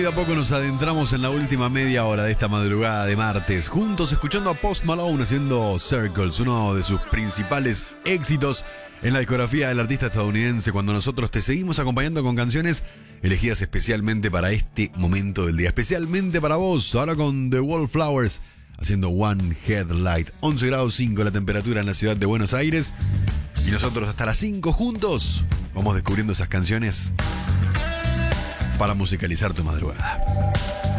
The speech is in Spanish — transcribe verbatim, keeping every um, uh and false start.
Y de a poco nos adentramos en la última media hora de esta madrugada de martes, juntos escuchando a Post Malone haciendo Circles, uno de sus principales éxitos en la discografía del artista estadounidense, cuando nosotros te seguimos acompañando con canciones elegidas especialmente para este momento del día, especialmente para vos, ahora con The Wallflowers haciendo One Headlight. Once grados cinco la temperatura en la ciudad de Buenos Aires, y nosotros hasta las cinco juntos vamos descubriendo esas canciones para musicalizar tu madrugada.